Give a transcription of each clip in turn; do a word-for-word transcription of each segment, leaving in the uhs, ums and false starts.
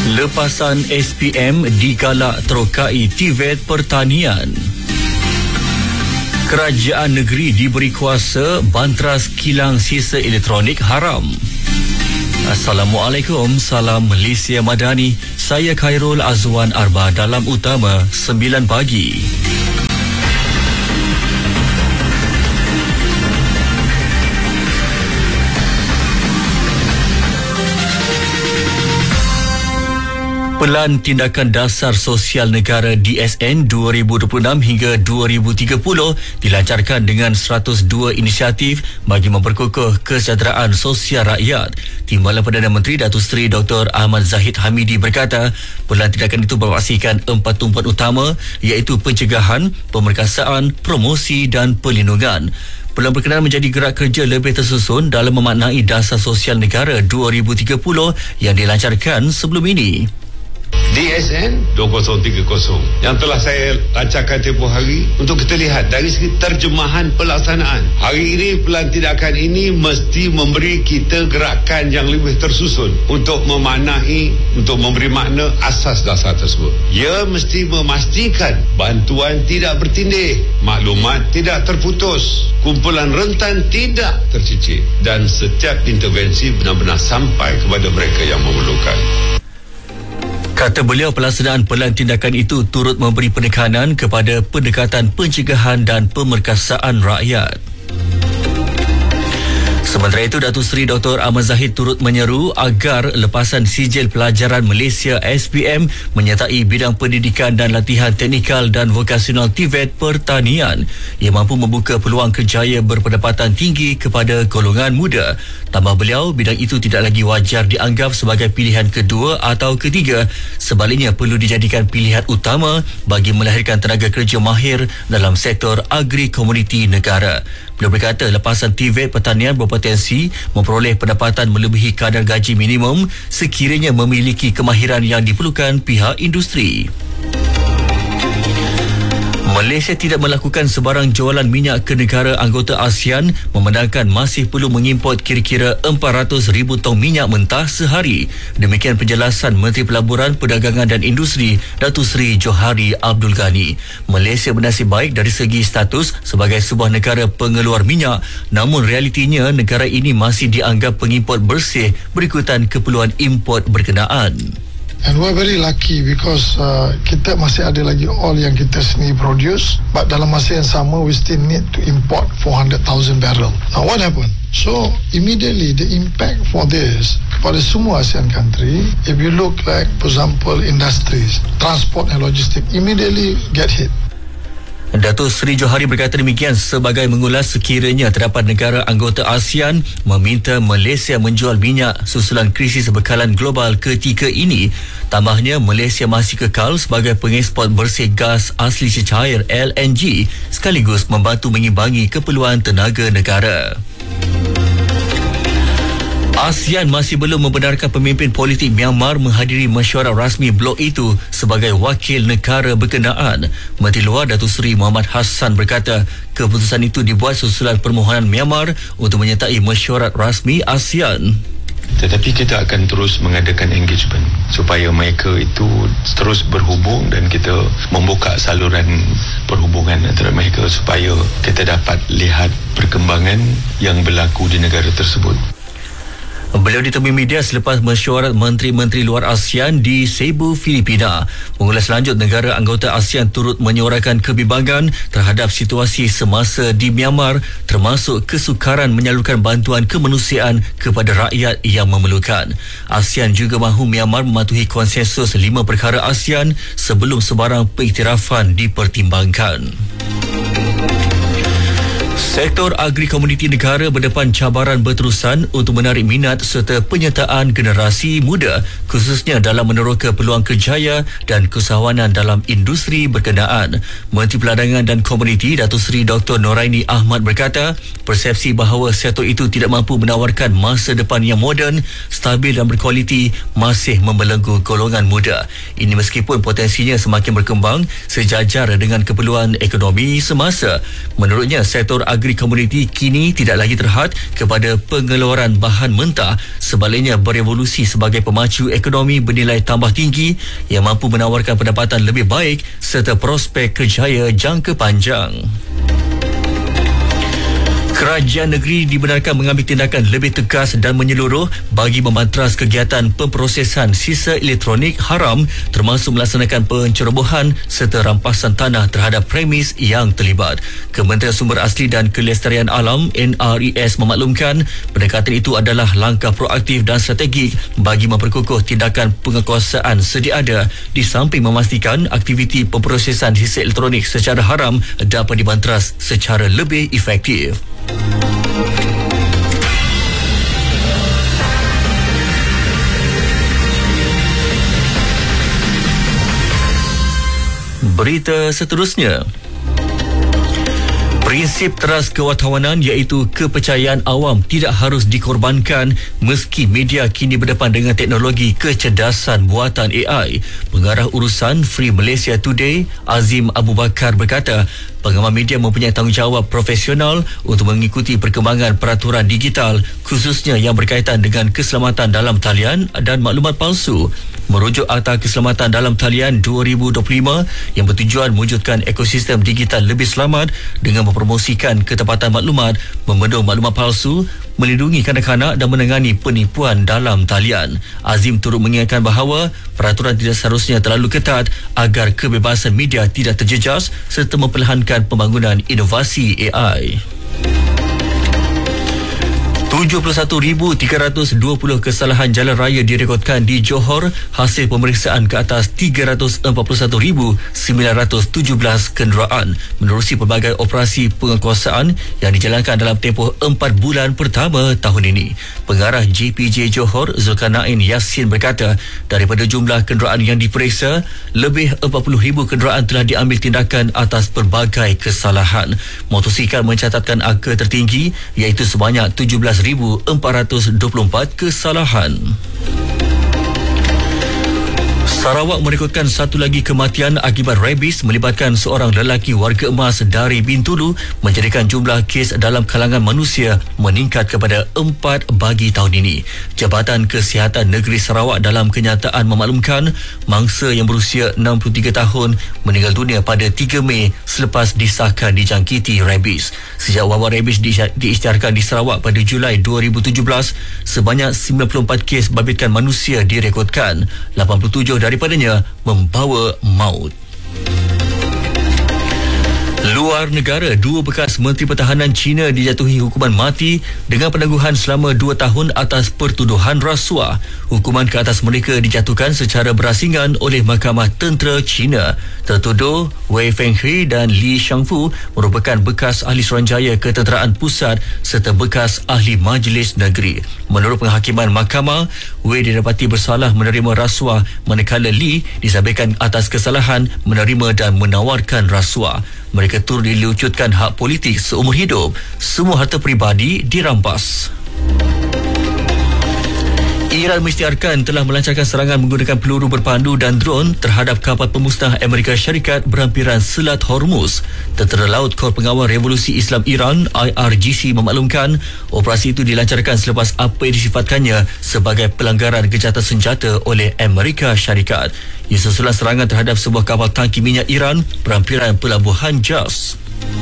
Lepasan S P M digalak terokai T V E T Pertanian. Kerajaan negeri diberi kuasa bantras kilang sisa elektronik haram. Assalamualaikum, salam Malaysia Madani. Saya Khairul Azwan Arba dalam Utama sembilan pagi. Pelan Tindakan Dasar Sosial Negara D S N dua ribu dua puluh enam hingga dua ribu tiga puluh dilancarkan dengan seratus dua inisiatif bagi memperkukuh kesejahteraan sosial rakyat. Timbalan Perdana Menteri Datuk Seri Doktor Ahmad Zahid Hamidi berkata, pelan tindakan itu berpaksikan empat tumpuan utama iaitu pencegahan, pemerkasaan, promosi dan perlindungan. Pelan berkenaan menjadi gerak kerja lebih tersusun dalam memaknai Dasar Sosial Negara dua ribu tiga puluh yang dilancarkan sebelum ini. D S N dua ribu tiga puluh yang telah saya lancarkan tempoh hari untuk kita lihat dari segi terjemahan pelaksanaan. Hari ini pelan tindakan ini mesti memberi kita gerakan yang lebih tersusun untuk memaknai, untuk memberi makna asas dasar tersebut. Ia mesti memastikan bantuan tidak bertindih, maklumat tidak terputus, kumpulan rentan tidak tercicir dan setiap intervensi benar-benar sampai kepada mereka yang memerlukan. Kata beliau, pelaksanaan pelan tindakan itu turut memberi penekanan kepada pendekatan pencegahan dan pemerkasaan rakyat. Sementara itu, Datuk Seri Doktor Ahmad Zahid turut menyeru agar lepasan sijil pelajaran Malaysia S P M menyertai bidang pendidikan dan latihan teknikal dan vokasional T V E T Pertanian yang mampu membuka peluang kerjaya berpendapatan tinggi kepada golongan muda. Tambah beliau, bidang itu tidak lagi wajar dianggap sebagai pilihan kedua atau ketiga. Sebaliknya, perlu dijadikan pilihan utama bagi melahirkan tenaga kerja mahir dalam sektor agri-komuniti negara. Beliau berkata, lepasan T V E T Pertanian berpotensi memperoleh pendapatan melebihi kadar gaji minimum sekiranya memiliki kemahiran yang diperlukan pihak industri. Malaysia tidak melakukan sebarang jualan minyak ke negara anggota ASEAN memandangkan masih perlu mengimport kira-kira empat ratus ribu tong minyak mentah sehari. Demikian penjelasan Menteri Pelaburan, Perdagangan dan Industri Datuk Seri Johari Abdul Ghani. Malaysia bernasib baik dari segi status sebagai sebuah negara pengeluar minyak, namun realitinya negara ini masih dianggap pengimport bersih berikutan keperluan import berkenaan. And we're very lucky because uh, kita masih ada lagi oil yang kita sendiri produce, but dalam masa yang sama we still need to import four hundred thousand barrel. Now what happened? So immediately the impact for this pada semua ASEAN country, if you look like for example industries, transport and logistics immediately get hit. Datuk Seri Johari berkata demikian sebagai mengulas sekiranya terdapat negara anggota ASEAN meminta Malaysia menjual minyak susulan krisis bekalan global ketika ini. Tambahnya, Malaysia masih kekal sebagai pengeksport bersih gas asli cecair L N G sekaligus membantu mengimbangi keperluan tenaga negara. ASEAN masih belum membenarkan pemimpin politik Myanmar menghadiri mesyuarat rasmi blok itu sebagai wakil negara berkenaan. Menteri Luar Datuk Seri Muhammad Hassan berkata, keputusan itu dibuat susulan permohonan Myanmar untuk menyertai mesyuarat rasmi ASEAN. Tetapi kita akan terus mengadakan engagement supaya mereka itu terus berhubung dan kita membuka saluran perhubungan antara mereka supaya kita dapat lihat perkembangan yang berlaku di negara tersebut. Beliau ditemui media selepas mesyuarat Menteri-Menteri Luar ASEAN di Cebu, Filipina. Mengulas lanjut, negara anggota ASEAN turut menyuarakan kebimbangan terhadap situasi semasa di Myanmar, termasuk kesukaran menyalurkan bantuan kemanusiaan kepada rakyat yang memerlukan. ASEAN juga mahu Myanmar mematuhi konsensus lima perkara ASEAN sebelum sebarang pengiktirafan dipertimbangkan. Sektor agri-komuniti negara berdepan cabaran berterusan untuk menarik minat serta penyertaan generasi muda, khususnya dalam meneroka peluang kerjaya dan keusahawanan dalam industri berkenaan. Menteri Perdagangan dan Komuniti Datuk Seri Doktor Noraini Ahmad berkata, persepsi bahawa sektor itu tidak mampu menawarkan masa depan yang moden, stabil dan berkualiti masih membelenggu golongan muda. Ini meskipun potensinya semakin berkembang sejajar dengan keperluan ekonomi semasa. Menurutnya, sektor agri negeri komuniti kini tidak lagi terhad kepada pengeluaran bahan mentah, sebaliknya berevolusi sebagai pemacu ekonomi bernilai tambah tinggi yang mampu menawarkan pendapatan lebih baik serta prospek kerjaya jangka panjang. Kerajaan negeri dibenarkan mengambil tindakan lebih tegas dan menyeluruh bagi memantras kegiatan pemprosesan sisa elektronik haram, termasuk melaksanakan pencerobohan serta rampasan tanah terhadap premis yang terlibat. Kementerian Sumber Asli dan Kelestarian Alam N R E S memaklumkan pendekatan itu adalah langkah proaktif dan strategik bagi memperkukuh tindakan penguasaan sedia ada, di samping memastikan aktiviti pemprosesan sisa elektronik secara haram dapat dibantras secara lebih efektif. Berita seterusnya. Prinsip teras kewartawanan iaitu kepercayaan awam tidak harus dikorbankan meski media kini berdepan dengan teknologi kecerdasan buatan A I. Pengarah urusan Free Malaysia Today, Azim Abu Bakar berkata, pengamal media mempunyai tanggungjawab profesional untuk mengikuti perkembangan peraturan digital, khususnya yang berkaitan dengan keselamatan dalam talian dan maklumat palsu. Merujuk Akta Keselamatan dalam Talian dua ribu dua puluh lima yang bertujuan mewujudkan ekosistem digital lebih selamat dengan mempromosikan ketepatan maklumat, membendung maklumat palsu, melindungi kanak-kanak dan menangani penipuan dalam talian. Azim turut mengingatkan bahawa peraturan tidak seharusnya terlalu ketat agar kebebasan media tidak terjejas serta memperlahankan pembangunan inovasi A I. tujuh puluh satu ribu tiga ratus dua puluh kesalahan jalan raya direkodkan di Johor hasil pemeriksaan ke atas tiga ratus empat puluh satu ribu sembilan ratus tujuh belas kenderaan menerusi pelbagai operasi penguasaan yang dijalankan dalam tempoh empat bulan pertama tahun ini. Pengarah J P J Johor Zulkarnain Yassin berkata, daripada jumlah kenderaan yang diperiksa, lebih empat puluh ribu kenderaan telah diambil tindakan atas pelbagai kesalahan. Motosikal mencatatkan angka tertinggi iaitu sebanyak tujuh belas ribu empat ratus dua puluh empat kesalahan. Sarawak merekodkan satu lagi kematian akibat rabies melibatkan seorang lelaki warga emas dari Bintulu, menjadikan jumlah kes dalam kalangan manusia meningkat kepada empat bagi tahun ini. Jabatan Kesihatan Negeri Sarawak dalam kenyataan memaklumkan mangsa yang berusia enam puluh tiga tahun meninggal dunia pada tiga Mei selepas disahkan dijangkiti rabies. Sejak wabak rabies diisytiharkan di Sarawak pada Julai dua ribu tujuh belas, sebanyak sembilan puluh empat kes babitkan manusia direkodkan. lapan puluh tujuh daripadanya membawa maut. Luar negara, dua bekas Menteri Pertahanan China dijatuhi hukuman mati dengan penangguhan selama dua tahun atas pertuduhan rasuah. Hukuman ke atas mereka dijatuhkan secara berasingan oleh Mahkamah Tentera China. Tertuduh Wei Fenghui dan Li Shangfu merupakan bekas ahli Suruhanjaya Ketenteraan Pusat serta bekas ahli Majlis Negeri. Menurut penghakiman mahkamah, Wei didapati bersalah menerima rasuah, manakala Li disabitkan atas kesalahan menerima dan menawarkan rasuah. Mereka turut dilucutkan hak politik seumur hidup. Semua harta peribadi dirampas. Iran mengisytiharkan telah melancarkan serangan menggunakan peluru berpandu dan drone terhadap kapal pemusnah Amerika Syarikat berhampiran Selat Hormuz. Tentera Laut Kor Pengawal Revolusi Islam Iran I R G C memaklumkan operasi itu dilancarkan selepas apa yang disifatkannya sebagai pelanggaran gencatan senjata oleh Amerika Syarikat. Ia susulan serangan terhadap sebuah kapal tangki minyak Iran berhampiran Pelabuhan Jas.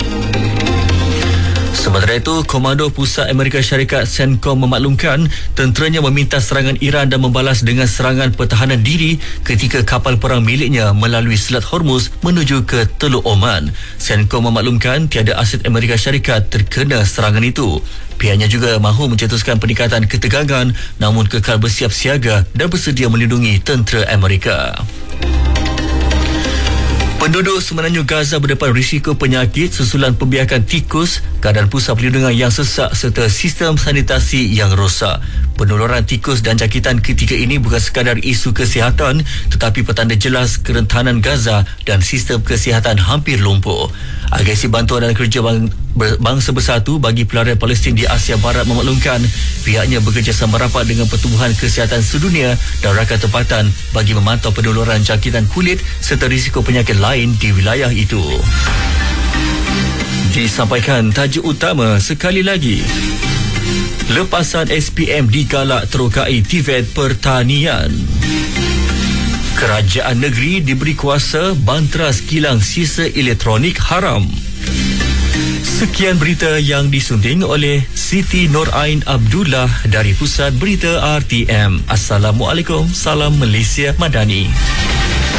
Sementara itu, Komando Pusat Amerika Syarikat CENTCOM memaklumkan tenteranya meminta serangan Iran dan membalas dengan serangan pertahanan diri ketika kapal perang miliknya melalui Selat Hormuz menuju ke Teluk Oman. CENTCOM memaklumkan tiada aset Amerika Syarikat terkena serangan itu. Pihaknya juga mahu mencetuskan peningkatan ketegangan namun kekal bersiap siaga dan bersedia melindungi tentera Amerika. Penduduk semenanjung Gaza berdepan risiko penyakit susulan pembiakan tikus, keadaan pusat perlindungan yang sesak serta sistem sanitasi yang rosak. Penularan tikus dan jangkitan ketiga ini bukan sekadar isu kesihatan tetapi petanda jelas kerentanan Gaza dan sistem kesihatan hampir lumpuh. Agensi Bantuan dan Kerja Bangsa Bersatu bagi Pelarian Palestin di Asia Barat memaklumkan pihaknya bekerjasama rapat dengan Pertubuhan Kesihatan Sedunia dan rakan tempatan bagi memantau penularan jangkitan kulit serta risiko penyakit lain di wilayah itu. Disampaikan tajuk utama sekali lagi. Lepasan S P M digalak terokai T V E T Pertanian. Kerajaan negeri diberi kuasa banteras kilang sisa elektronik haram. Sekian berita yang disunting oleh Siti Norain Abdullah dari Pusat Berita R T M. Assalamualaikum, salam Malaysia Madani.